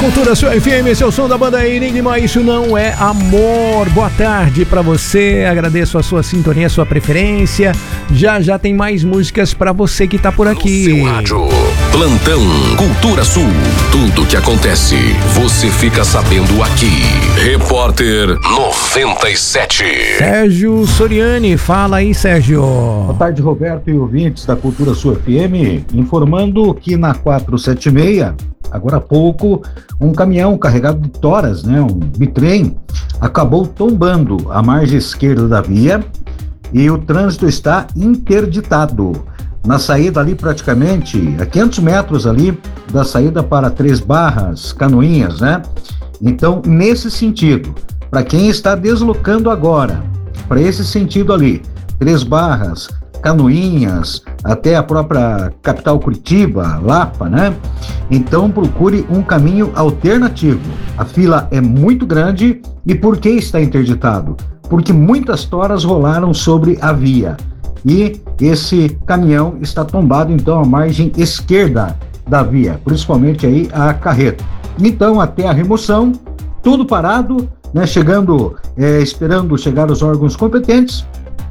Cultura Sua FM, esse é o som da banda Enigma, isso não é amor. Boa tarde pra você, agradeço a sua sintonia, a sua preferência. Já tem mais músicas pra você que tá por aqui. No seu rádio, Plantão Cultura Sul. Tudo que acontece, você fica sabendo aqui. Repórter 97. Sérgio Soriani, fala aí, Sérgio. Boa tarde, Roberto e ouvintes da Cultura Sul FM, informando que na 476, agora há pouco, um caminhão carregado de toras, um bitrem, acabou tombando à margem esquerda da via e o trânsito está interditado. Na saída ali praticamente, a 500 metros ali da saída para Três Barras, Canoinhas, Então, nesse sentido, para quem está deslocando agora, para esse sentido ali, Três Barras, Canoinhas, até a própria capital Curitiba, Lapa, Então procure um caminho alternativo. A fila é muito grande. E por que está interditado? Porque muitas toras rolaram sobre a via e esse caminhão está tombado então à margem esquerda da via, principalmente aí a carreta. Então até a remoção, tudo parado, esperando chegar os órgãos competentes